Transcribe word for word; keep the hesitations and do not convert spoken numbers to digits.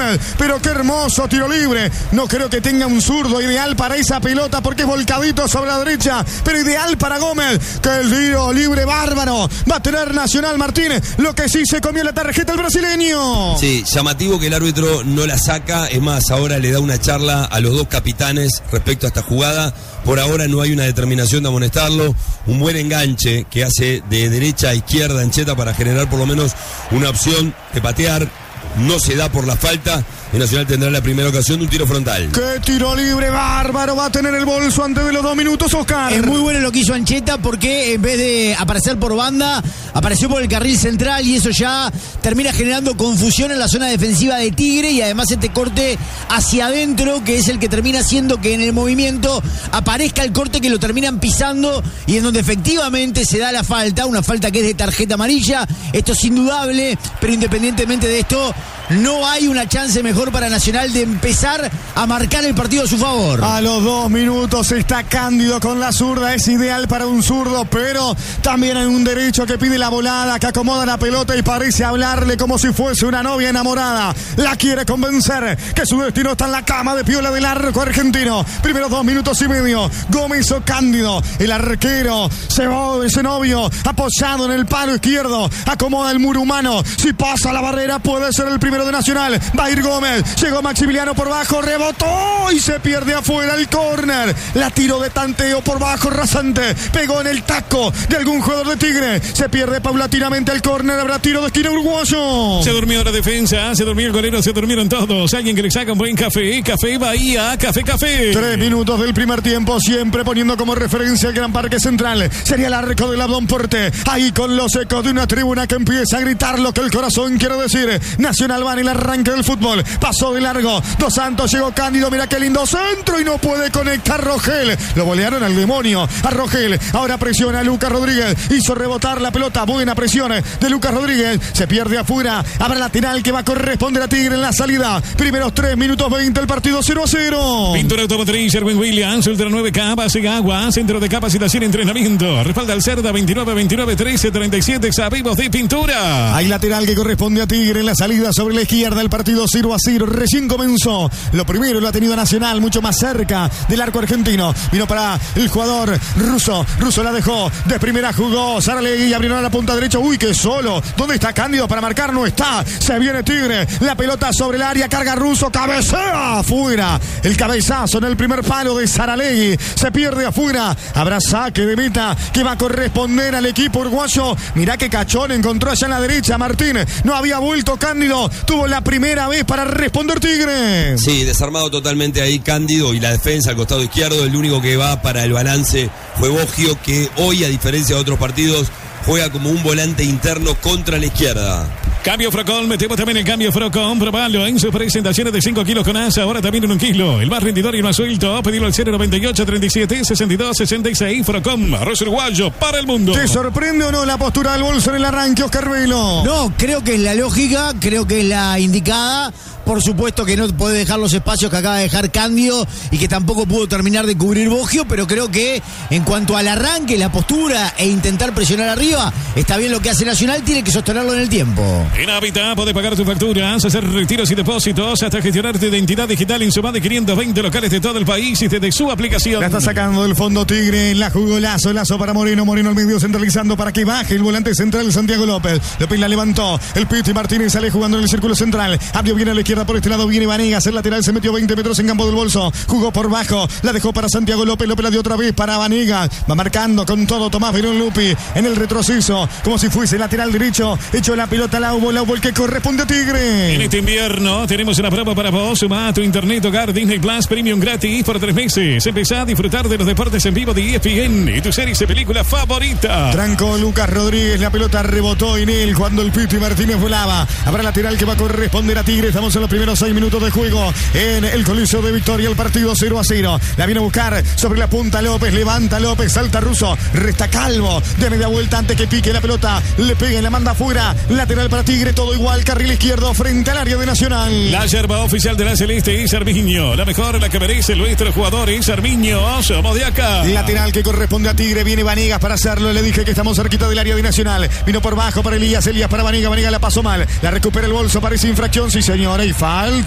Gómez. Pero qué hermoso tiro libre. No creo que tenga un zurdo ideal para esa pelota porque es volcadito sobre la derecha, pero ideal para Gómez. Que el tiro libre bárbaro va a tener Nacional, Martínez. Lo que sí se comió la tarjeta el brasileño. Sí, llamativo que el árbitro no la saca. Es más, ahora le da una charla a los dos capitanes respecto a esta jugada. Por ahora no hay una determinación de amonestarlo. Un buen enganche que hace de derecha a izquierda Ancheta para generar por lo menos una opción de patear. No se da por la falta. El Nacional tendrá la primera ocasión de un tiro frontal. ¡Qué tiro libre bárbaro! Va a tener el bolso antes de los dos minutos, Oscar. Es muy bueno lo que hizo Ancheta porque en vez de aparecer por banda, apareció por el carril central y eso ya termina generando confusión en la zona defensiva de Tigre y además este corte hacia adentro que es el que termina haciendo que en el movimiento aparezca el corte que lo terminan pisando y en donde efectivamente se da la falta, una falta que es de tarjeta amarilla. Esto es indudable, pero independientemente de esto, no hay una chance mejor para Nacional de empezar a marcar el partido a su favor. A los dos minutos está Cándido con la zurda. Es ideal para un zurdo, pero también hay un derecho que pide la volada, que acomoda la pelota y parece hablarle como si fuese una novia enamorada. La quiere convencer que su destino está en la cama de Piola del arco argentino. Primeros dos minutos y medio. Gómez o Cándido. El arquero se va ese novio apoyado en el palo izquierdo. Acomoda el muro humano. Si pasa la barrera puede ser el primero de Nacional. Va a ir Gómez. Llegó Maximiliano por bajo. Rebotó y se pierde afuera el córner. La tiró de tanteo por bajo rasante. Pegó en el taco de algún jugador de Tigre. Se pierde paulatinamente el córner. Habrá tiro de esquina uruguayo. Se durmió la defensa. Se durmió el golero. Se durmieron todos. Alguien que le saca un buen café. Café Bahía. Café, café. Tres minutos del primer tiempo. Siempre poniendo como referencia el Gran Parque Central. Sería el arco del Abdón Porte. Ahí con los ecos de una tribuna que empieza a gritar lo que el corazón quiere decir. Nacional va en el arranque del fútbol. Pasó de largo. Dos Santos, llegó Cándido. Mira qué lindo centro y no puede conectar Rogel. Lo bolearon al demonio. A Rogel. Ahora presiona a Lucas Rodríguez. Hizo rebotar la pelota. Buena presión de Lucas Rodríguez. Se pierde afuera. Habrá lateral que va a corresponder a Tigre en la salida. Primeros tres minutos veinte. El partido cero a cero. Pintura automotriz Sherwin Williams. Ultra nueve K. Base agua. Centro de capacitación y entrenamiento. Respalda al Cerda veintinueve veintinueve trece treinta y siete. Sabemos de pintura. Hay lateral que corresponde a Tigre en la salida sobre la izquierda. El partido cero a cero. Recién comenzó. Lo primero lo ha tenido Nacional. Mucho más cerca del arco argentino. Vino para el jugador ruso. Ruso la dejó. De primera jugó. Saralegui abrió a la punta derecha. Uy, qué solo. ¿Dónde está Cándido para marcar? No está. Se viene Tigre. La pelota sobre el área. Carga Ruso. Cabecea afuera. El cabezazo en el primer palo de Saralegui. Se pierde afuera. Habrá saque de meta que va a corresponder al equipo uruguayo. Mirá que cachón encontró allá en la derecha Martínez. No había vuelto Cándido. Tuvo la primera vez para responder Tigre. Sí, desarmado totalmente ahí Cándido y la defensa al costado izquierdo. El único que va para el balance fue Boggio, que hoy, a diferencia de otros partidos, juega como un volante interno contra la izquierda. Cambio Frocón, metemos también el cambio Frocón, probalo en sus presentaciones de cinco kilos con asa, ahora también en un kilo. El más rendidor y el más suelto, pedilo al cero noventa y ocho treinta y siete sesenta y dos sesenta y seis. Frocón, arroz uruguayo para el mundo. ¿Te sorprende o no la postura del bolso en el arranque, Oscar Velo? No, creo que es la lógica, creo que es la indicada. Por supuesto que no puede dejar los espacios que acaba de dejar Cándido y que tampoco pudo terminar de cubrir Boggio, pero creo que en cuanto al arranque, la postura e intentar presionar arriba, está bien lo que hace Nacional, tiene que sostenerlo en el tiempo. En Hábitat podés pagar tus facturas, hacer retiros y depósitos, hasta gestionar tu identidad digital en su más de quinientos veinte locales de todo el país y desde su aplicación. La está sacando del fondo Tigre, la jugó Lazo, Lazo para Moreno, Moreno al medio centralizando para que baje el volante central Santiago López. López la levantó, el Piti Martínez sale jugando en el círculo central, abrió bien a la izquierda por este lado, viene Vanegas, el lateral se metió veinte metros en campo del bolso, jugó por bajo, la dejó para Santiago López, López la dio otra vez para Vanegas, va marcando con todo Tomás Verón Lupi en el retroceso, como si fuese lateral derecho, echó la pelota a Laubo, Laubo el que corresponde a Tigre. En este invierno tenemos una prueba para vos, suma a tu internet hogar Disney Plus Premium gratis por tres meses, empezá a disfrutar de los deportes en vivo de E S P N y tu series de película favorita. Trancó Lucas Rodríguez, la pelota rebotó en él cuando el Piti Martínez volaba, habrá lateral que va a corresponder a Tigre, estamos en los primeros seis minutos de juego en el Coliseo de Victoria, el partido cero a cero, la viene a buscar sobre la punta López, levanta López, salta Russo, resta Calvo, de media vuelta antes que pique la pelota, le pega y la manda afuera, lateral para Tigre, todo igual, carril izquierdo frente al área de Nacional. La yerba oficial de la Celeste es Armiño, la mejor, la que merece nuestro jugador es Armiño, somos de acá. Lateral que corresponde a Tigre, viene Vanegas para hacerlo, le dije que estamos cerquita del área de Nacional, vino por bajo para Elías, Elías para Vanegas, Vanegas la pasó mal, la recupera el bolso, parece infracción, sí señora, y falta.